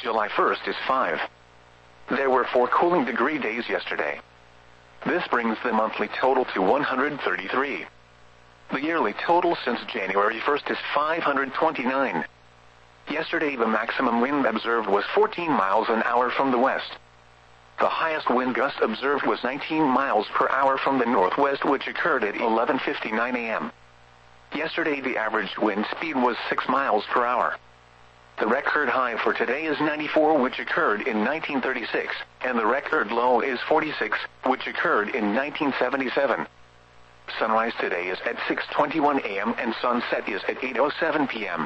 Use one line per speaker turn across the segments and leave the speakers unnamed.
July 1st is 5. There were 4 cooling degree days yesterday. This brings the monthly total to 133. The yearly total since January 1st is 529. Yesterday the maximum wind observed was 14 miles an hour from the west. The highest wind gust observed was 19 miles per hour from the northwest, which occurred at 11:59 a.m. Yesterday the average wind speed was 6 miles per hour. The record high for today is 94, which occurred in 1936, and the record low is 46, which occurred in 1977. Sunrise today is at 6:21 a.m. and sunset is at 8:07 p.m.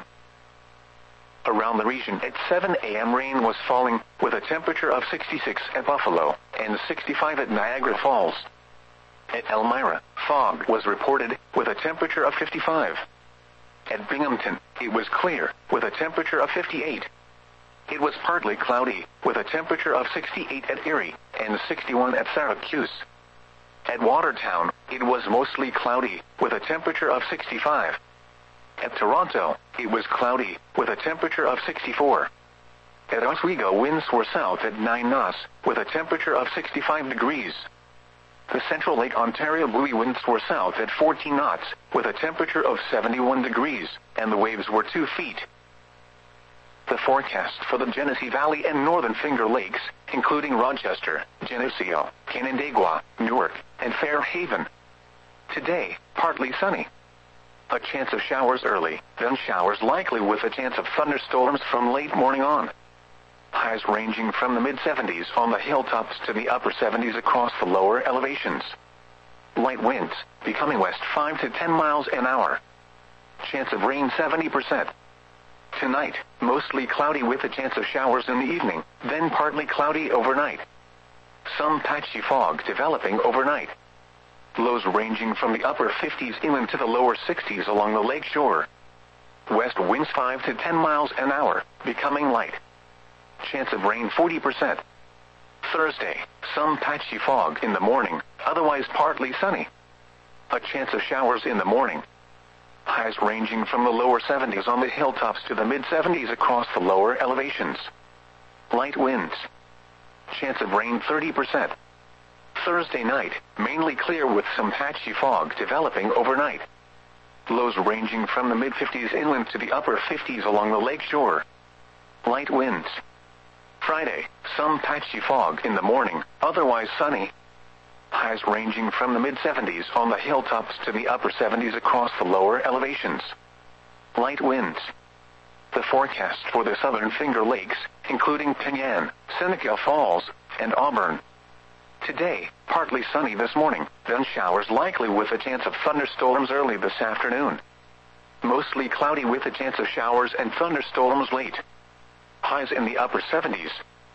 Around the region at 7 a.m. rain was falling, with a temperature of 66 at Buffalo and 65 at Niagara Falls. At Elmira, fog was reported, with a temperature of 55. At Binghamton, it was clear, with a temperature of 58. It was partly cloudy, with a temperature of 68 at Erie and 61 at Syracuse. At Watertown, it was mostly cloudy, with a temperature of 65. At Toronto, it was cloudy, with a temperature of 64. At Oswego, winds were south at 9 knots, with a temperature of 65 degrees. The Central Lake Ontario buoy winds were south at 14 knots, with a temperature of 71 degrees, and the waves were 2 feet. The forecast for the Genesee Valley and Northern Finger Lakes, including Rochester, Geneseo, Canandaigua, Newark, and Fairhaven. Today, partly sunny. A chance of showers early, then showers likely with a chance of thunderstorms from late morning on. Highs ranging from the mid-70s on the hilltops to the upper 70s across the lower elevations. Light winds, becoming west 5 to 10 miles an hour. Chance of rain 70%. Tonight, mostly cloudy with a chance of showers in the evening, then partly cloudy overnight. Some patchy fog developing overnight. Lows ranging from the upper 50s inland to the lower 60s along the lake shore. West winds 5 to 10 miles an hour, becoming light. Chance of rain 40%. Thursday, some patchy fog in the morning, otherwise partly sunny. A chance of showers in the morning. Highs ranging from the lower 70s on the hilltops to the mid-70s across the lower elevations. Light winds. Chance of rain 30%. Thursday night, mainly clear with some patchy fog developing overnight. Lows ranging from the mid-50s inland to the upper 50s along the lake shore. Light winds. Friday, some patchy fog in the morning, otherwise sunny. Highs ranging from the mid-70s on the hilltops to the upper 70s across the lower elevations. Light winds. The forecast for the Southern Finger Lakes, including Penyan, Seneca Falls, and Auburn. Today, partly sunny this morning, then showers likely with a chance of thunderstorms early this afternoon. Mostly cloudy with a chance of showers and thunderstorms late. Highs in the upper 70s.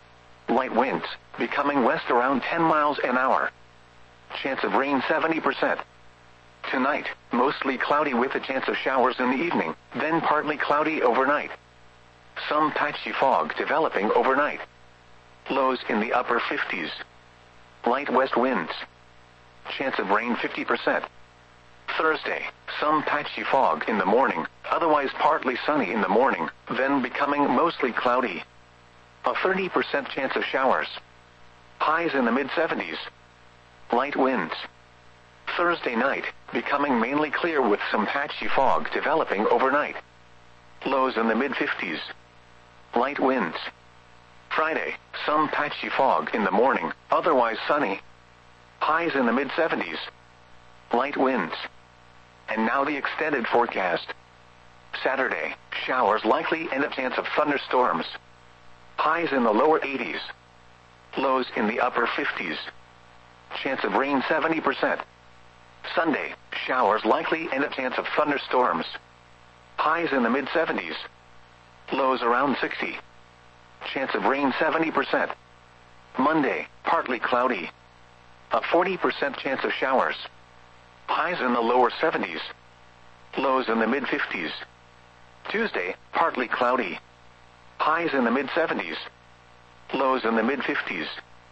Light winds, becoming west around 10 miles an hour. Chance of rain 70%. Tonight, mostly cloudy with a chance of showers in the evening, then partly cloudy overnight. Some patchy fog developing overnight. Lows in the upper 50s. Light west winds. Chance of rain 50%. Thursday, some patchy fog in the morning, otherwise partly sunny in the morning, then becoming mostly cloudy. A 30% chance of showers. Highs in the mid-70s. Light winds. Thursday night, becoming mainly clear with some patchy fog developing overnight. Lows in the mid-50s. Light winds. Friday, some patchy fog in the morning, otherwise sunny. Highs in the mid-70s. Light winds. And now the extended forecast. Saturday, showers likely and a chance of thunderstorms. Highs in the lower 80s. Lows in the upper 50s. Chance of rain 70%. Sunday, showers likely and a chance of thunderstorms. Highs in the mid-70s. Lows around 60. Chance of rain 70%. Monday, partly cloudy. A 40% chance of showers. Highs in the lower 70s. Lows in the mid-50s. Tuesday, partly cloudy. Highs in the mid-70s. Lows in the mid-50s.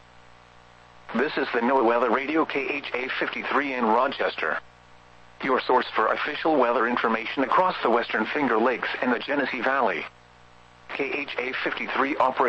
This is the NOAA Weather Radio KHA 53 in Rochester. Your source for official weather information across the Western Finger Lakes and the Genesee Valley. KHA 53 operates